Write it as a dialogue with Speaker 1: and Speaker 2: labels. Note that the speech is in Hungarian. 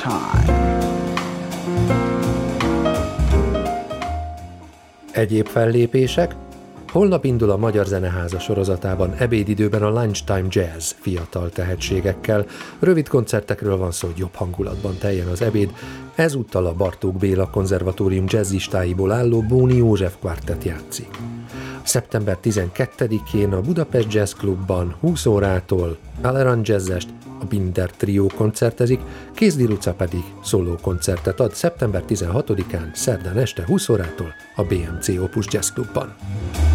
Speaker 1: time.
Speaker 2: Egyéb fellépések. Holnap indul a Magyar Zeneháza sorozatában ebédidőben a Lunchtime Jazz fiatal tehetségekkel. Rövid koncertekről van szó, hogy jobb hangulatban teljen az ebéd. Ezúttal a Bartók Béla Konzervatórium jazzistáiból álló Bóni József Quartet játszik. Szeptember 12-én a Budapest Jazz Clubban 20 órától Aleran Jazzest, a Binder Trio koncertezik, Kézdi Luca pedig szólókoncertet ad szeptember 16-án szerdán este 20 órától a BMC Opus Jazz Clubban.